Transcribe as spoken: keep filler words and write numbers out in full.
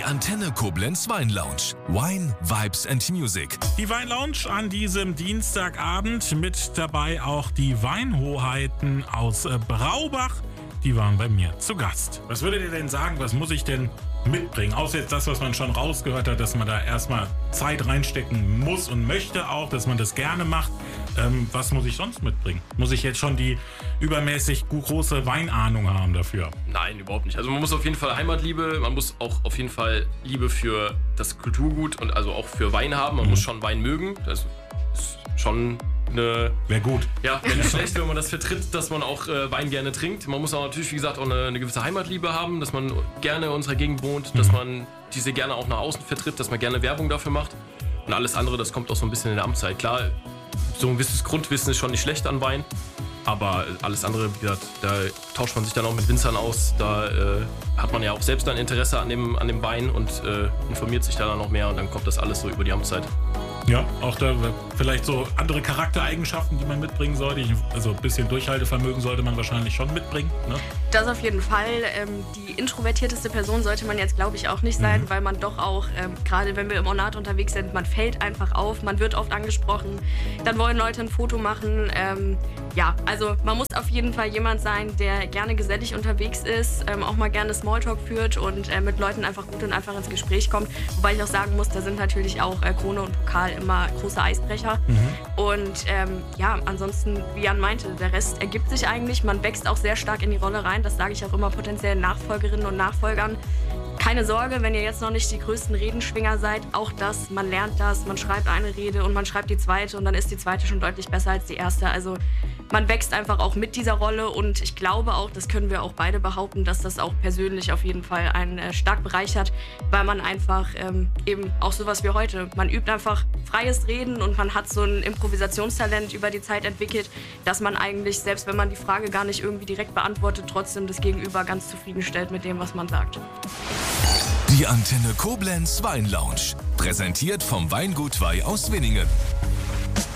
Antenne Koblenz Wein Lounge. Wine, Vibes and Music. Die Wein Lounge an diesem Dienstagabend, mit dabei auch die Weinhoheiten aus äh, Braubach. Die waren bei mir zu Gast. Was würdet ihr denn sagen, was muss ich denn mitbringen? Außer jetzt das, was man schon rausgehört hat, dass man da erstmal Zeit reinstecken muss und möchte auch, dass man das gerne macht. Ähm, was muss ich sonst mitbringen? Muss ich jetzt schon die übermäßig große Weinahnung haben dafür? Nein, überhaupt nicht. Also man muss auf jeden Fall Heimatliebe, man muss auch auf jeden Fall Liebe für das Kulturgut und also auch für Wein haben. Man mhm. muss schon Wein mögen. Das ist schon eine... Wäre gut. Ja, wäre nicht schlecht, wenn man das vertritt, dass man auch äh, Wein gerne trinkt. Man muss auch natürlich, wie gesagt, auch eine, eine gewisse Heimatliebe haben, dass man gerne in unserer Gegend wohnt, mhm. dass man diese gerne auch nach außen vertritt, dass man gerne Werbung dafür macht. Und alles andere, das kommt auch so ein bisschen in der Amtszeit. Klar, so ein gewisses Grundwissen ist schon nicht schlecht an Wein, aber alles andere, wie gesagt, da tauscht man sich dann auch mit Winzern aus. Da äh, hat man ja auch selbst ein Interesse an dem, an dem Wein und äh, informiert sich da dann noch mehr und dann kommt das alles so über die Amtszeit. Ja, auch da vielleicht so andere Charaktereigenschaften, die man mitbringen sollte. Also ein bisschen Durchhaltevermögen sollte man wahrscheinlich schon mitbringen, ne? Das auf jeden Fall. Ähm, die introvertierteste Person sollte man jetzt, glaube ich, auch nicht sein, mhm. weil man doch auch, ähm, gerade wenn wir im Ornat unterwegs sind, man fällt einfach auf, man wird oft angesprochen, dann wollen Leute ein Foto machen. Ähm, ja, also man muss auf jeden Fall jemand sein, der gerne gesellig unterwegs ist, ähm, auch mal gerne Smalltalk führt und äh, mit Leuten einfach gut und einfach ins Gespräch kommt. Wobei ich auch sagen muss, da sind natürlich auch äh, Krone und Pokal immer große Eisbrecher. Mhm. Und ähm, ja, ansonsten, wie Jan meinte, der Rest ergibt sich eigentlich. Man wächst auch sehr stark in die Rolle rein. Das sage ich auch immer potenziellen Nachfolgerinnen und Nachfolgern. Keine Sorge, wenn ihr jetzt noch nicht die größten Redenschwinger seid, auch das, man lernt das, man schreibt eine Rede und man schreibt die zweite und dann ist die zweite schon deutlich besser als die erste. Also man wächst einfach auch mit dieser Rolle und ich glaube auch, das können wir auch beide behaupten, dass das auch persönlich auf jeden Fall einen äh, stark bereichert, weil man einfach ähm, eben auch sowas wie heute, man übt einfach freies Reden und man hat so ein Improvisationstalent über die Zeit entwickelt, dass man eigentlich, selbst wenn man die Frage gar nicht irgendwie direkt beantwortet, trotzdem das Gegenüber ganz zufriedenstellt mit dem, was man sagt. Die Antenne Koblenz Wein Lounge, präsentiert vom Weingut Weih aus Winningen.